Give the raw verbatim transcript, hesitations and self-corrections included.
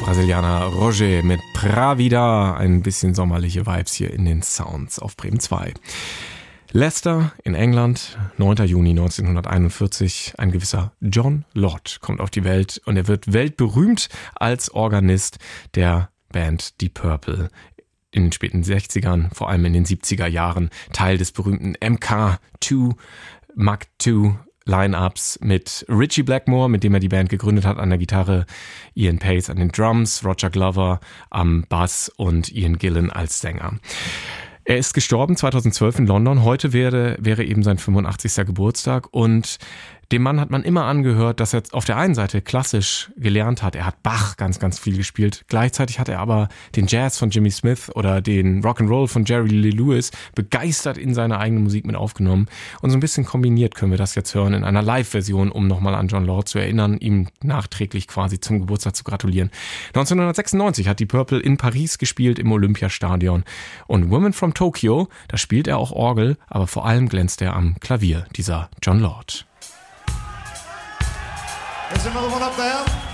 Brasilianer Roger mit Pra Vida. Ein bisschen sommerliche Vibes hier in den Sounds auf Bremen zwei. Leicester in England, neunter Juni neunzehnhunderteinundvierzig. Ein gewisser John Lord kommt auf die Welt und er wird weltberühmt als Organist der Band Deep Purple. In den späten sechzigern, vor allem in den siebziger Jahren, Teil des berühmten M K zwei, Mark zwei Line-Ups mit Ritchie Blackmore, mit dem er die Band gegründet hat, an der Gitarre, Ian Pace an den Drums, Roger Glover am Bass und Ian Gillan als Sänger. Er ist gestorben zweitausendzwölf in London. Heute wäre, wäre eben sein fünfundachtzigster Geburtstag und dem Mann hat man immer angehört, dass er auf der einen Seite klassisch gelernt hat. Er hat Bach ganz, ganz viel gespielt. Gleichzeitig hat er aber den Jazz von Jimmy Smith oder den Rock'n'Roll von Jerry Lee Lewis begeistert in seine eigene Musik mit aufgenommen. Und so ein bisschen kombiniert können wir das jetzt hören in einer Live-Version, um nochmal an John Lord zu erinnern, ihm nachträglich quasi zum Geburtstag zu gratulieren. neunzehnhundertsechsundneunzig hat die Purple in Paris gespielt im Olympiastadion. Und Women from Tokyo, da spielt er auch Orgel, aber vor allem glänzt er am Klavier, dieser John Lord. There's another one up there.